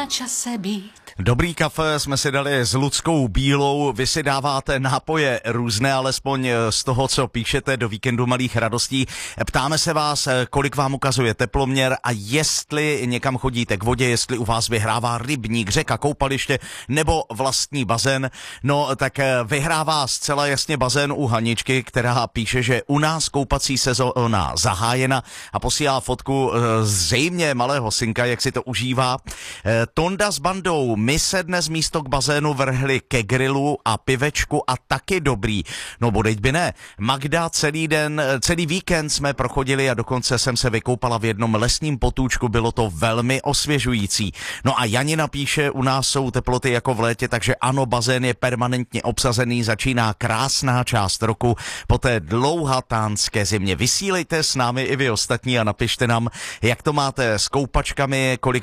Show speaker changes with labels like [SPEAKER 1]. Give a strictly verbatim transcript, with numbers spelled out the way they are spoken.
[SPEAKER 1] na čase být.
[SPEAKER 2] Dobrý kafe jsme si dali s Luckou Bílou, vy si dáváte nápoje různé, alespoň z toho, co píšete do Víkendu malých radostí. Ptáme se vás, kolik vám ukazuje teploměr a jestli někam chodíte k vodě, jestli u vás vyhrává rybník, řeka, koupaliště nebo vlastní bazén. No tak vyhrává zcela jasně bazén u Haničky, která píše, že u nás koupací sezóna zahájena a posílá fotku zřejmě malého synka, jak si to užívá. Tonda s bandou, my se dnes místo k bazénu vrhli ke grilu a pivečku a taky dobrý. No bodejť by ne. Magda celý den, celý víkend jsme prochodili a dokonce jsem se vykoupala v jednom lesním potůčku, bylo to velmi osvěžující. No a Janina píše, u nás jsou teploty jako v létě, takže ano, bazén je permanentně obsazený, začíná krásná část roku po té dlouhatánské zimě. Vysílejte s námi i vy ostatní a napište nám, jak to máte s koupačkami, kolik